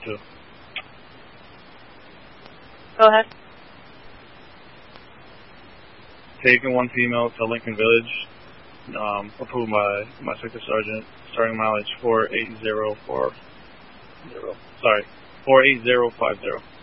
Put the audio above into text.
2. Go ahead. Taking 1 female to Lincoln Village. Approved by my sector sergeant. Starting mileage 48050. Sorry, 48050.